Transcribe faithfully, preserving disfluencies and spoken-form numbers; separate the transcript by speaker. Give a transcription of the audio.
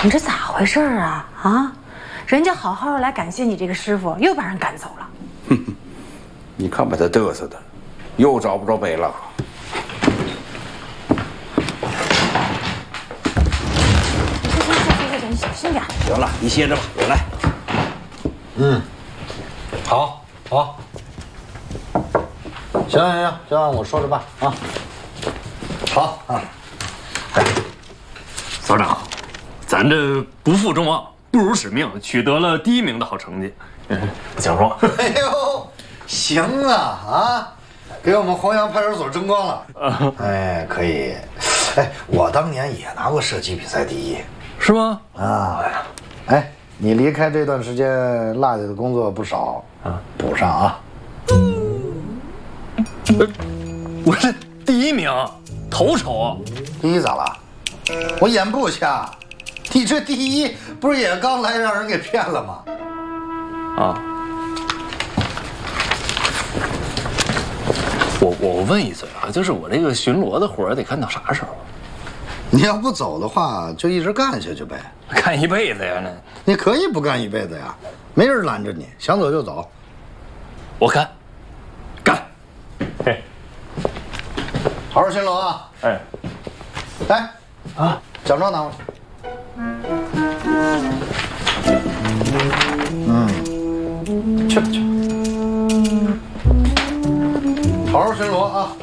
Speaker 1: 你这咋回事啊？啊，人家好好来感谢你这个师傅，又把人赶走了。
Speaker 2: 哼哼，你看把他嘚瑟的，又找不着北了。
Speaker 1: 行行行行行，你小心点。
Speaker 2: 行了，你歇着吧，我来。
Speaker 3: 嗯，好，好。行行行，就按我说的办啊。好啊。
Speaker 4: 哎，所长，咱这不负众望，不辱使命，取得了第一名的好成绩。嗯，请说。
Speaker 3: 哎呦，行啊啊，给我们黄杨派出所争光了。啊、哎，可以。哎，我当年也拿过射击比赛第一，
Speaker 4: 是吗？
Speaker 3: 啊，哎，你离开这段时间落下的工作不少啊，补上啊。
Speaker 4: 呃，我这第一名，头筹。
Speaker 3: 第一咋了？我眼不瞎，你这第一不是也刚来让人给骗了吗？
Speaker 4: 啊！我我问一嘴啊，就是我这个巡逻的活儿得干到啥时候？
Speaker 3: 你要不走的话，就一直干下去呗。
Speaker 4: 干一辈子呀？那
Speaker 3: 你可以不干一辈子呀，没人拦着你，想走就走。
Speaker 4: 我干，干。
Speaker 3: 嘿，好好巡逻啊！
Speaker 4: 哎，
Speaker 3: 哎，啊，奖状拿过来。嗯，去吧去吧，好好巡逻啊。